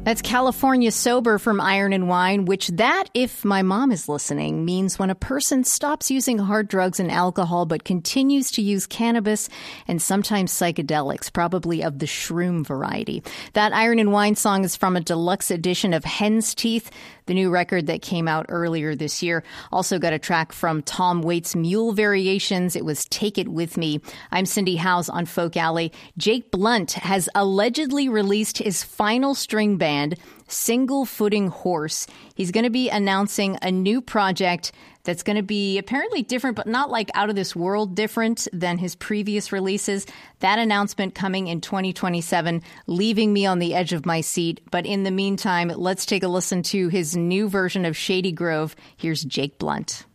That's California Sober from Iron and Wine, which that, if my mom is listening, means when a person stops using hard drugs and alcohol but continues to use cannabis and sometimes psychedelics, probably of the shroom variety. That Iron and Wine song is from a deluxe edition of Hen's Teeth, the new record that came out earlier this year. Also got a track from Tom Waits' Mule Variations. It was Take It With Me. I'm Cindy Howes on Folk Alley. Jake Blunt has allegedly released his final string band, Single Footing Horse. He's going to be announcing a new project that's going to be apparently different, but not like out of this world different than his previous releases. That announcement coming in 2027, leaving me on the edge of my seat. But in the meantime, let's take a listen to his new version of Shady Grove. Here's Jake Blunt.